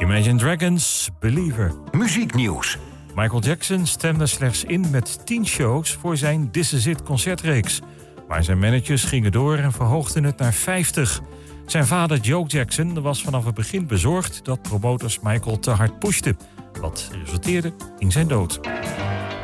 Imagine Dragons, Believer. Muzieknieuws. Michael Jackson stemde slechts in met 10 shows voor zijn This Is It concertreeks. Maar zijn managers gingen door en verhoogden het naar 50. Zijn vader Joe Jackson was vanaf het begin bezorgd dat promotors Michael te hard pushten. Wat resulteerde in zijn dood.